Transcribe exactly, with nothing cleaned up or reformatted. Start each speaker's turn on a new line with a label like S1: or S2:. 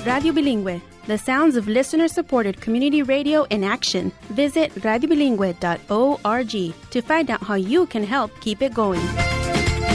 S1: Radio Bilingüe, the sounds of listener-supported community radio in action. Visit radio bilingüe dot org to find out how you can help keep it going.